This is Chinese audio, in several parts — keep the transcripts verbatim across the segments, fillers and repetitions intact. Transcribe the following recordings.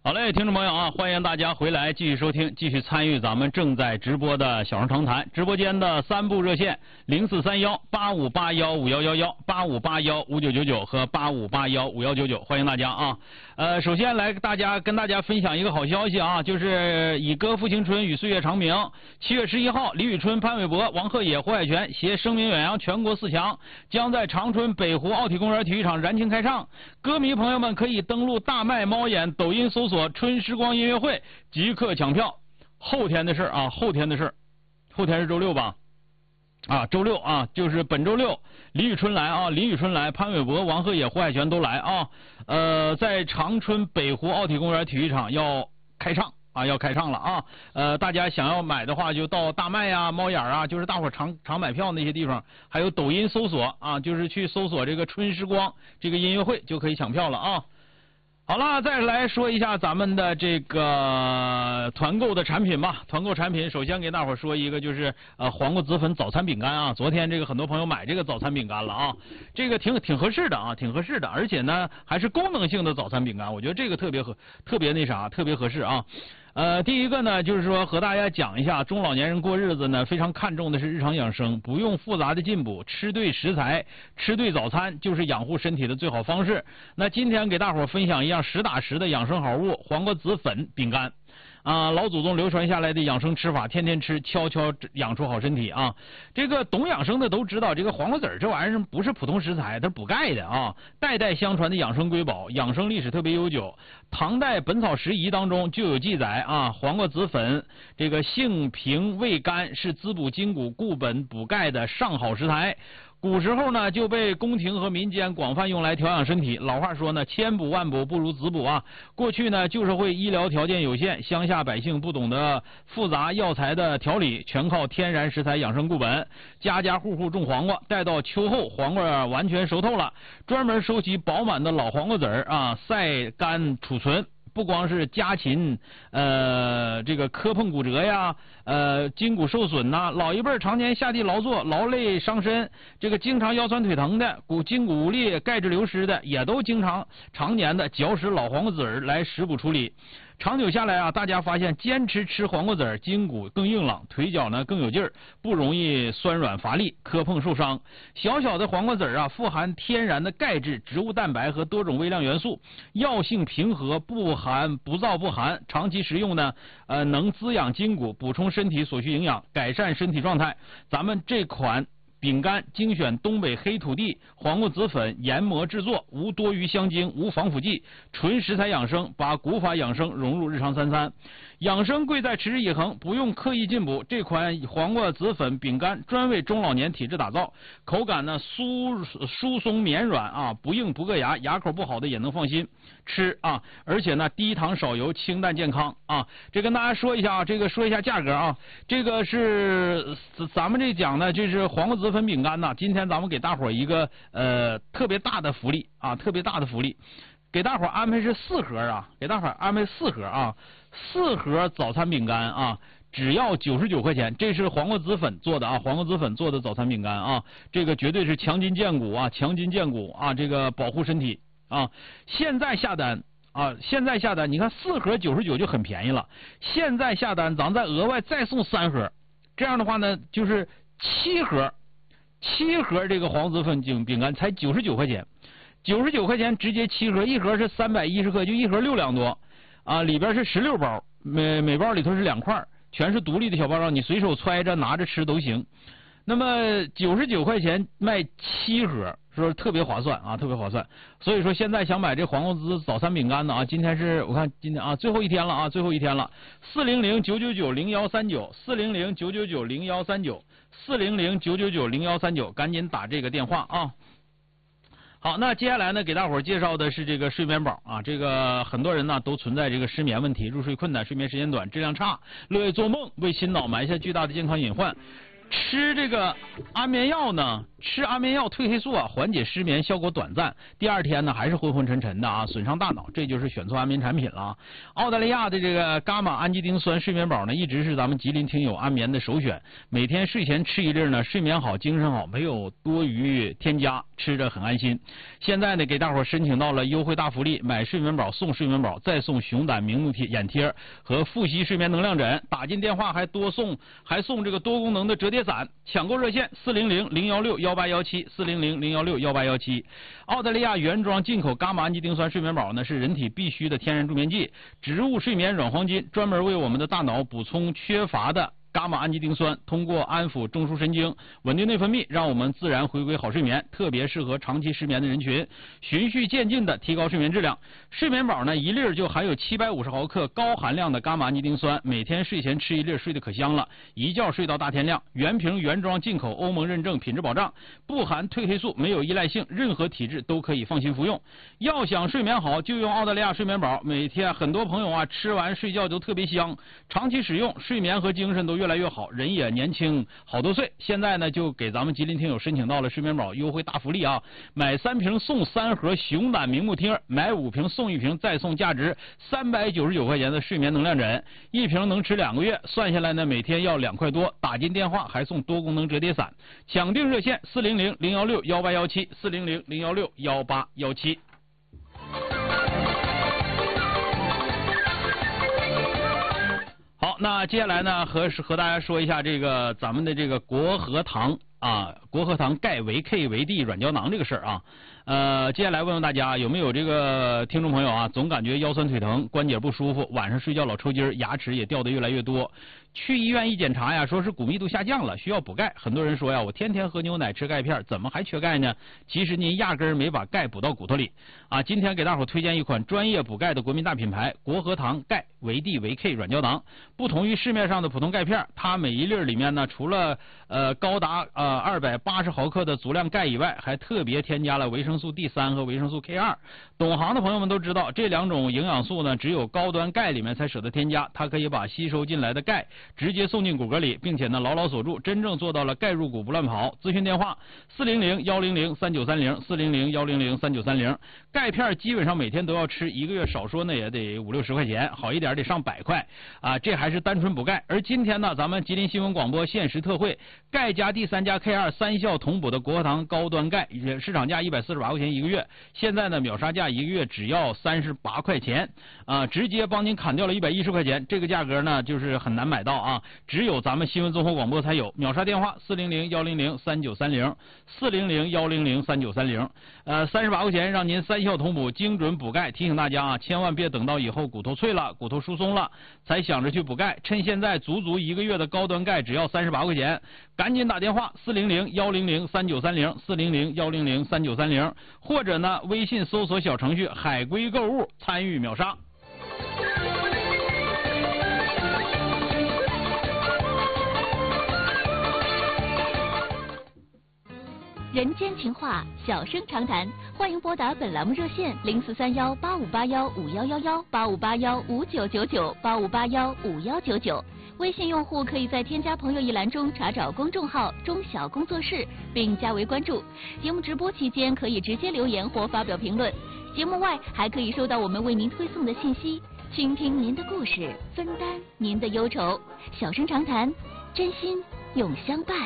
好嘞，听众朋友啊，欢迎大家回来继续收听，继续参与咱们正在直播的小声长谈直播间的三部热线零四三幺八五八幺五幺幺幺、八五八幺五九九九和八五八幺五幺九九，欢迎大家啊。呃，首先来大家跟大家分享一个好消息啊，就是以歌复兴春，与岁月长鸣。七月十一号，李宇春、潘玮柏、王鹤野、胡海泉携声名远扬全国四强，将在长春北湖奥体公园体育场燃情开唱。歌迷朋友们可以登录大麦猫眼、抖音搜索春时光音乐会即刻抢票。后天的事啊，后天的事，后天是周六吧？啊，周六啊，就是本周六，李宇春来啊，李宇春来，潘玮柏、王鹤野、胡海泉都来啊。呃，在长春北湖奥体公园体育场要开唱啊，要开唱了啊。呃，大家想要买的话，就到大麦呀、猫眼啊，就是大伙儿常常买票那些地方，还有抖音搜索啊，就是去搜索这个春时光这个音乐会就可以抢票了啊。好了，再来说一下咱们的这个团购的产品吧。团购产品，首先给大伙说一个，就是呃黄瓜紫粉早餐饼干啊。昨天这个很多朋友买这个早餐饼干了啊，这个挺挺合适的啊，挺合适的，而且呢还是功能性的早餐饼干，我觉得这个特别合，特别那啥，特别合适啊。呃，第一个呢，就是说和大家讲一下，中老年人过日子呢，非常看重的是日常养生，不用复杂的进补，吃对食材，吃对早餐，就是养护身体的最好方式。那今天给大伙分享一样实打实的养生好物——黄瓜紫粉饼干。啊，老祖宗流传下来的养生吃法，天天吃，悄悄养出好身体啊！这个懂养生的都知道，这个黄瓜籽儿这玩意儿不是普通食材，它是补钙的啊，代代相传的养生瑰宝，养生历史特别悠久。唐代《本草拾遗》当中就有记载啊，黄瓜紫粉这个性平味甘，是滋补筋骨、固本补钙的上好食材。古时候呢，就被宫廷和民间广泛用来调养身体。老话说呢，千补万补不如子补啊。过去呢，旧社会医疗条件有限，乡下百姓不懂得复杂药材的调理，全靠天然食材养生固本。家家户户种黄瓜，待到秋后黄瓜完全熟透了，专门收集饱满的老黄瓜籽儿啊，晒干储存。不光是家禽，呃，这个磕碰骨折呀，呃，筋骨受损呐，老一辈常年下地劳作，劳累伤身，这个经常腰酸腿疼的，骨筋骨无力、钙质流失的，也都经常常年的嚼食老黄瓜籽儿来食补处理。长久下来啊，大家发现坚持吃黄瓜籽儿，筋骨更硬朗，腿脚呢更有劲儿，不容易酸软乏力、磕碰受伤。小小的黄瓜籽儿啊，富含天然的钙质、植物蛋白和多种微量元素，药性平和，不寒不燥不寒。长期食用呢，呃，能滋养筋骨，补充身体所需营养，改善身体状态。咱们这款饼干精选东北黑土地黄瓜紫粉研磨制作，无多余香精，无防腐剂，纯食材养生，把古法养生融入日常三餐。养生贵在持之以恒，不用刻意进补。这款黄瓜紫粉饼干专为中老年体质打造，口感呢酥疏松绵软啊，不硬不硌牙，牙口不好的也能放心吃啊。而且呢低糖少油，清淡健康啊。这跟大家说一下啊，这个说一下价格啊，这个是咱们这讲呢，就是黄瓜紫粉饼干呢，今天咱们给大伙儿一个呃特别大的福利啊，特别大的福利，给大伙儿安排是四盒啊，给大伙儿安排四盒啊，四盒早餐饼干啊，只要九十九块钱。这是黄瓜紫粉做的啊，黄瓜紫粉做的早餐饼干啊，这个绝对是强筋健骨啊，强筋健骨啊，这个保护身体啊。现在下单啊，现在下单，你看四盒九十九就很便宜了，现在下单咱再额外再送三盒，这样的话呢就是七盒。七盒这个黄紫粉饼饼干才九十九块钱，九十九块钱直接七盒，一盒是三百一十克，就一盒六两多啊，里边是十六包，每每包里头是两块，全是独立的小包装，你随手揣着拿着吃都行。那么九十九块钱卖七盒，是不是特别划算啊？特别划算。所以说现在想买这黄瓜紫早餐饼干的啊，今天是我看今天啊最后一天了啊，最后一天了，四零零九九九零幺三九，四零零九九九零幺三九。四零零九九九零幺三九，赶紧打这个电话啊！好，那接下来呢，给大伙儿介绍的是这个睡眠宝啊，这个很多人呢都存在这个失眠问题，入睡困难，睡眠时间短，质量差，乐意做梦，为心脑埋下巨大的健康隐患。 吃这个安眠药呢，吃安眠药褪黑素啊，缓解失眠，效果短暂，第二天呢还是昏昏沉沉的啊，损伤大脑，这就是选错安眠产品了。澳大利亚的这个伽马氨基丁酸睡眠宝呢，一直是咱们吉林听友安眠的首选，每天睡前吃一粒呢，睡眠好，精神好，没有多余添加，吃着很安心。现在呢，给大伙申请到了优惠大福利，买睡眠宝送睡眠宝，再送熊胆明目贴眼贴和复吸睡眠能量枕，打进电话还多送还送这个多功能的折叠伞。抢购热线四零零零幺六幺八幺七四零零零幺六幺八幺七。澳大利亚原装进口伽马氨基丁酸睡眠宝呢，是人体必需的天然助眠剂，植物睡眠软黄金，专门为我们的大脑补充缺乏的伽马氨基丁酸，通过安抚中枢神经，稳定内分泌，让我们自然回归好睡眠，特别适合长期失眠的人群，循序渐进的提高睡眠质量。睡眠宝呢，一粒就含有七百五十毫克高含量的伽马氨基丁酸，每天睡前吃一粒，睡得可香了，一觉睡到大天亮。原瓶原装进口，欧盟认证，品质保障，不含褪黑素，没有依赖性，任何体质都可以放心服用。要想睡眠好，就用澳大利亚睡眠宝。每天很多朋友啊，吃完睡觉都特别香，长期使用，睡眠和精神都越来越好，人也年轻好多岁。现在呢，就给咱们吉林听友申请到了睡眠宝优惠大福利啊！买三瓶送三盒熊胆明目贴，买五瓶送一瓶，再送价值三百九十九块钱的睡眠能量枕，一瓶能吃两个月，算下来呢，每天要两块多。打进电话还送多功能折叠伞，抢订热线四零零零幺六幺八幺七四零零零幺六幺八幺七。好，那接下来呢，和和大家说一下这个咱们的这个国和堂啊，国和堂钙维 K 维 D 软胶囊这个事儿啊。呃，接下来问问大家有没有这个听众朋友啊，总感觉腰酸腿疼，关节不舒服，晚上睡觉老抽筋，牙齿也掉得越来越多。去医院一检查呀，说是骨密度下降了，需要补钙。很多人说呀，我天天喝牛奶吃钙片，怎么还缺钙呢？其实您压根儿没把钙补到骨头里啊。今天给大伙推荐一款专业补钙的国民大品牌国和堂钙维 D 维 K 软胶囊。不同于市面上的普通钙片，它每一粒里面呢，除了呃高达呃二百八十毫克的足量钙以外，还特别添加了维生素 D 三和维生素 K 二。懂行的朋友们都知道，这两种营养素呢，只有高端钙里面才舍得添加，它可以把吸收进来的钙直接送进骨骼里，并且呢牢牢锁住，真正做到了钙入骨不乱跑。咨询电话四零零幺零零三九三零四零零幺零零三九三零。钙片基本上每天都要吃，一个月少说呢也得五六十块钱，好一点得上百块啊！这还是单纯补钙。而今天呢，咱们吉林新闻广播限时特惠，钙加 D 三加 K 二三效同补的国和堂高端钙，市场价一百四十八块钱一个月，现在呢秒杀价一个月只要三十八块钱啊，直接帮您砍掉了一百一十块钱，这个价格呢就是很难买到啊，只有咱们新闻综合广播才有。秒杀电话四零零幺零零三九三零四零零幺零零三九三零，呃，三十八块钱让您三效同补，精准补钙。提醒大家啊，千万别等到以后骨头脆了、骨头疏松了才想着去补钙，趁现在足足一个月的高端钙只要三十八块钱，赶紧打电话四零零幺零零三九三零四零零幺零零三九三零，或者呢微信搜索小程序海龟购物参与秒杀。 人间情话，小声长谈，欢迎拨打本栏目热线零四三幺八五八幺五幺幺幺八五八幺五九九九八五八幺五幺九九。微信用户可以在添加朋友一栏中查找公众号“中小工作室”，并加为关注。节目直播期间可以直接留言或发表评论，节目外还可以收到我们为您推送的信息，倾听您的故事，分担您的忧愁。小声长谈，真心永相伴。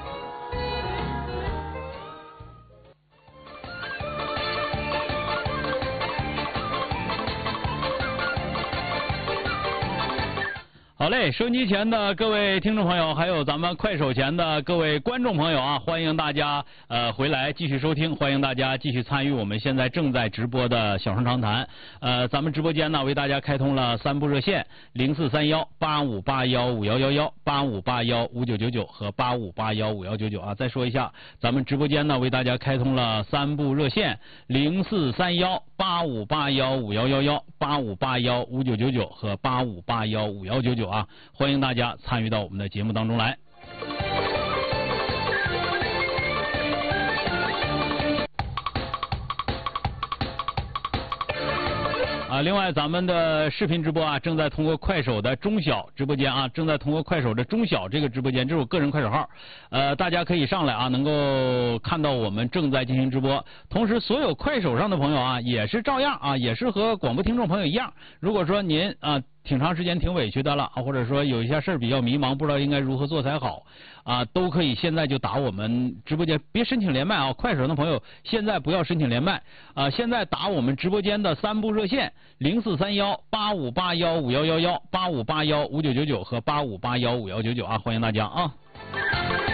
好嘞，收音机前的各位听众朋友，还有咱们快手前的各位观众朋友啊，欢迎大家呃回来继续收听，欢迎大家继续参与我们现在正在直播的小声长谈。呃，咱们直播间呢为大家开通了三部热线零四三幺八五八幺五幺幺幺八五八幺五九九九和八五八幺五幺九九啊。再说一下，咱们直播间呢为大家开通了三部热线零四三幺八五八幺五幺幺幺八五八幺五九九九和八五八幺五幺九九啊。啊，欢迎大家参与到我们的节目当中来。 啊，另外咱们的视频直播啊，正在通过快手的中小直播间啊，正在通过快手的中小这个直播间，这是我个人快手号，呃，大家可以上来啊，能够看到我们正在进行直播。同时，所有快手上的朋友啊，也是照样啊，也是和广播听众朋友一样。如果说您啊挺长时间挺委屈的了啊，或者说有一些事儿比较迷茫，不知道应该如何做才好啊，都可以现在就打我们直播间，别申请连麦啊，快手上的朋友现在不要申请连麦啊，现在打我们直播间的三部热线零四三幺八五八幺五幺幺幺、八五八幺五九九九和八五八幺五幺九九啊，欢迎大家啊。